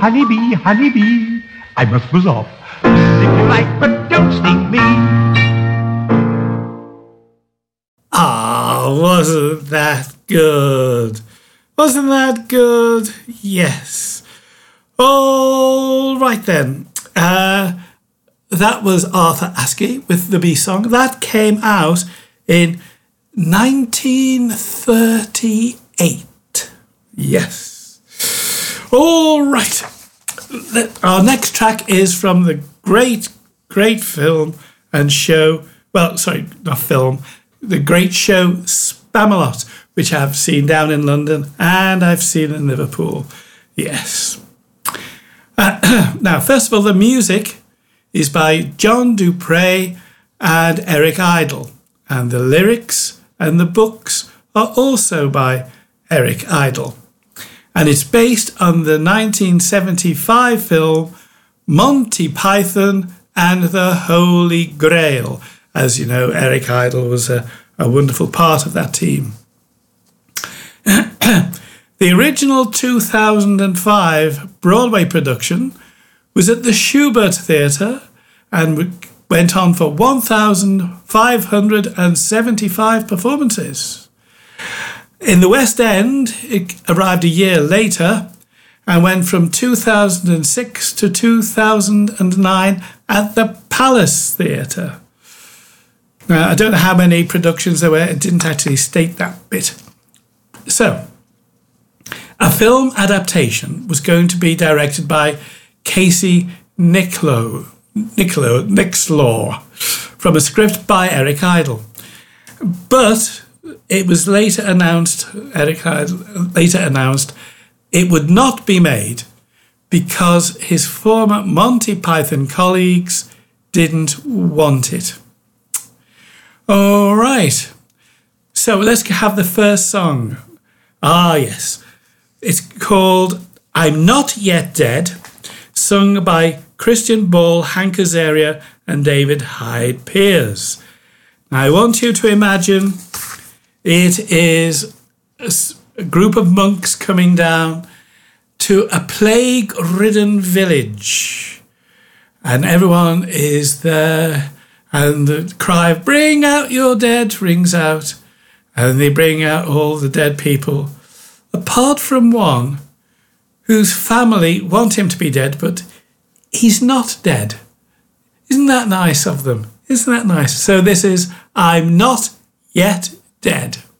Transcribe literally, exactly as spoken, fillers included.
Honeybee, honeybee, I must buzz off. Sting you like, but don't sting me. Ah, wasn't that good? Wasn't that good? Yes. All right then. Uh, that was Arthur Askey with the Bee Song. That came out in nineteen thirty-eight. Yes. All right. Our next track is from the great, great film and show. Well, sorry, not film. The great show Spamalot, which I've seen down in London and I've seen in Liverpool. Yes. Uh, now, first of all, the music is by John Dupre and Eric Idle. And the lyrics and the books are also by Eric Idle. And it's based on the nineteen seventy-five film Monty Python and the Holy Grail. As you know, Eric Idle was a, a wonderful part of that team. The original two thousand five Broadway production was at the Schubert Theatre and went on for one thousand five hundred seventy-five performances. In the West End, it arrived a year later and went from two thousand six to two thousand nine at the Palace Theatre. Now, I don't know how many productions there were. It didn't actually state that bit. So, a film adaptation was going to be directed by Casey Nicholaw, Nicholaw, Nixlaw, from a script by Eric Idle. But it was later announced, Eric Idle later announced, it would not be made because his former Monty Python colleagues didn't want it. All right. So let's have the first song. Ah, yes. It's called I'm Not Yet Dead, sung by Christian Ball, Hank Azaria, and David Hyde Pierce. Now, I want you to imagine it is a group of monks coming down to a plague-ridden village, and everyone is there, and the cry of "Bring out your dead" rings out, and they bring out all the dead people, apart from one whose family want him to be dead, but he's not dead. Isn't that nice of them? Isn't that nice? So this is I'm Not Yet Dead.